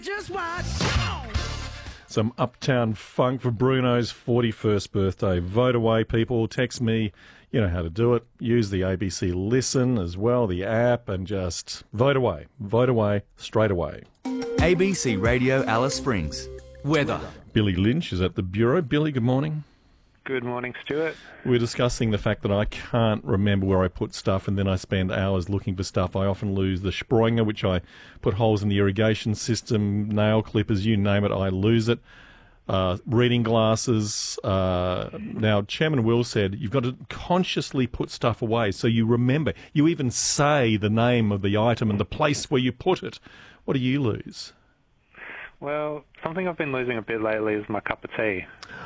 Just watch. Some Uptown Funk for Bruno's 41st birthday. Vote away, people. Text me. You know how to do it. Use the ABC Listen as well, the app, and just vote away. Vote away straight away. ABC Radio Alice Springs. Weather. Billy Lynch is at the Bureau. Billy, good morning. Good morning, Stuart. We're discussing the fact that I can't remember where I put stuff, and then I spend hours looking for stuff. I often lose the Springer, which I put holes in the irrigation system, nail clippers, you name it, I lose it. Reading glasses. Now, Chairman Will said you've got to consciously put stuff away so you remember. You even say the name of the item and the place where you put it. What do you lose? Well, something I've been losing a bit lately is my cup of tea.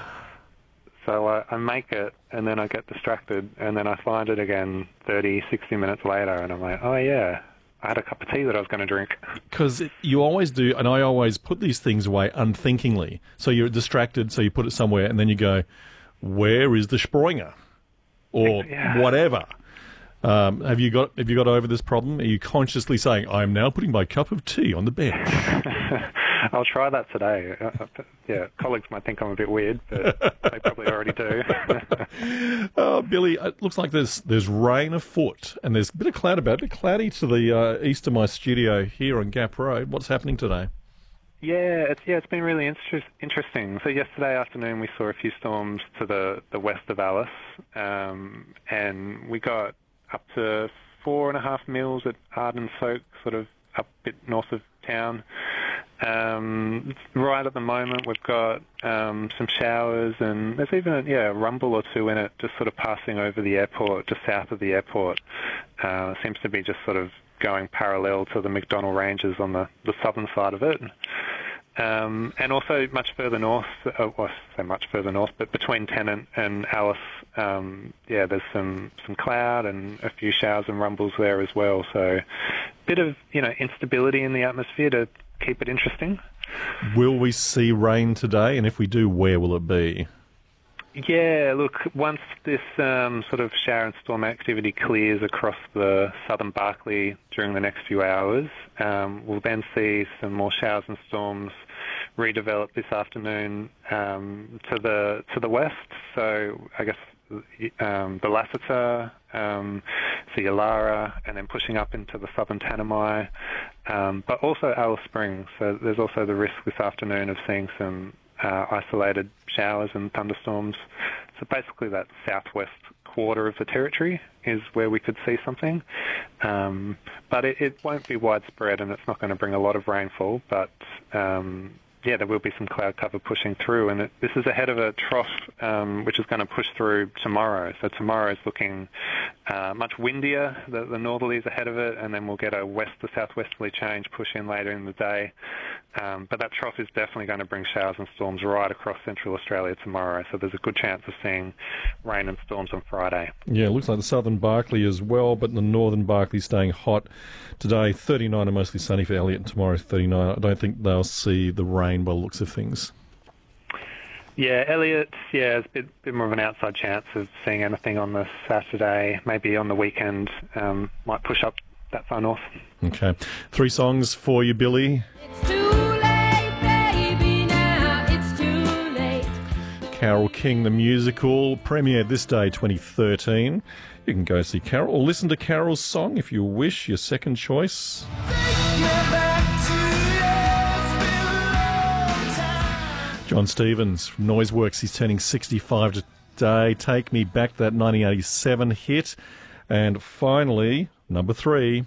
So I make it, and then I get distracted, and then I find it again 30, 60 minutes later, and I'm like, oh, yeah, I had a cup of tea that I was going to drink. Because you always do, and I always put these things away unthinkingly. So you're distracted, so you put it somewhere, and then you go, where is the Springer? Or whatever. Have you got over this problem? Are you consciously saying, I am now putting my cup of tea on the bench? I'll try that today. Yeah, colleagues might think I'm a bit weird, but they probably already do. Oh, Billy, it looks like there's rain afoot, and there's a bit of cloud about it. A bit cloudy to the east of my studio here on Gap Road. What's happening today? Yeah, it's been really interesting. So yesterday afternoon we saw a few storms to the west of Alice, and we got up to 4.5 mils at Arden Soak, sort of up a bit north of town. Right at the moment we've got some showers, and there's even a rumble or two in it, just sort of passing over the airport, just south of the airport. Seems to be just sort of going parallel to the McDonnell Ranges on the southern side of it. And also much further north, well, I say much further north, but between Tennant and Alice, there's some cloud and a few showers and rumbles there as well. So a bit of, instability in the atmosphere to keep it interesting. Will we see rain today? And if we do, where will it be? Yeah, look, once this sort of shower and storm activity clears across the southern Barkly during the next few hours, we'll then see some more showers and storms redevelop this afternoon to the west. So I guess the Lassiter, Yalara, and then pushing up into the southern Tanami, but also Alice Springs. So there's also the risk this afternoon of seeing some isolated showers and thunderstorms. So basically that southwest quarter of the territory is where we could see something. But it won't be widespread, and it's not going to bring a lot of rainfall, but there will be some cloud cover pushing through, and this is ahead of a trough which is going to push through tomorrow. So tomorrow is looking much windier, the northerlies ahead of it, and then we'll get a west to southwesterly change push in later in the day. But that trough is definitely going to bring showers and storms right across central Australia tomorrow, so there's a good chance of seeing rain and storms on Friday. Yeah, it looks like the southern Barkly as well, but the northern Barkly staying hot. Today, 39 and mostly sunny for Elliot, and tomorrow, 39. I don't think they'll see the rain by the looks of things. Yeah, Elliot, there's a bit more of an outside chance of seeing anything on the Saturday. Maybe on the weekend, might push up that far north. Okay. 3 songs for you, Billy. It's too late, baby, now it's too late. Carole King, the musical, premiered this day, 2013. You can go see Carole or listen to Carole's song if you wish, your second choice. John Stevens from Noiseworks, he's turning 65 today. Take Me Back, that 1987 hit. And finally, number 3.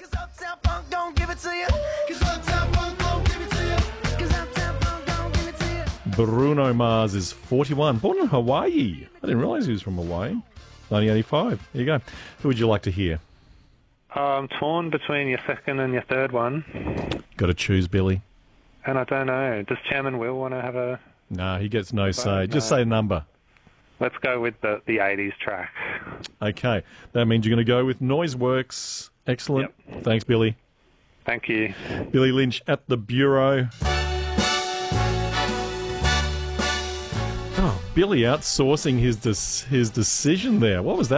Bruno Mars is 41, born in Hawaii. I didn't realise he was from Hawaii. 1985. There you go. Who would you like to hear? I'm torn between your second and your third one. Got to choose, Billy. And I don't know. Does Chairman Will want to have a... No, he gets no say. Just say a number. Let's go with the 80s track. Okay. That means you're going to go with Noiseworks. Excellent. Yep. Thanks, Billy. Thank you. Billy Lynch at the Bureau. Oh, Billy outsourcing his decision there. What was that?